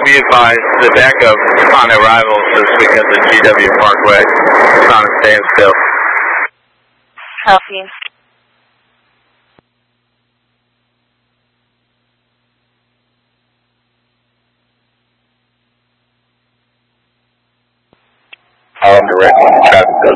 Be advised, the backup on arrival is because of GW Parkway. It's on a standstill. Copy. Directing traffic.